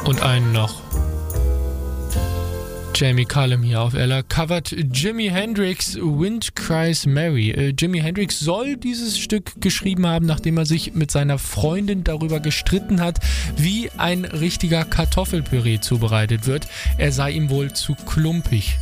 Und einen noch. Jamie Cullum hier auf Ella covert Jimi Hendrix Wind Cries Mary. Jimi Hendrix soll dieses Stück geschrieben haben, nachdem er sich mit seiner Freundin darüber gestritten hat, wie ein richtiger Kartoffelpüree zubereitet wird. Er sei ihm wohl zu klumpig.